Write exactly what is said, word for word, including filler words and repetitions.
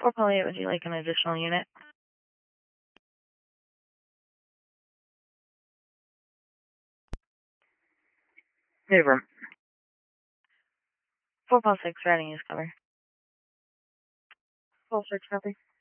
four Poly eight, would you like an additional unit? Over. four Poly six, routing is cover. four six, copy.